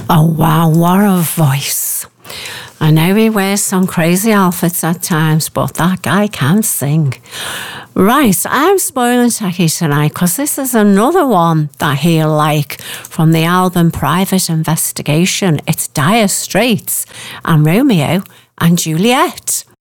Oh wow, what a voice. I know he wears some crazy outfits at times, but that guy can sing. Right, I'm spoiling Techie tonight because this is another one that he'll like from the album Private Investigation. It's Dire Straits and Romeo and Juliet.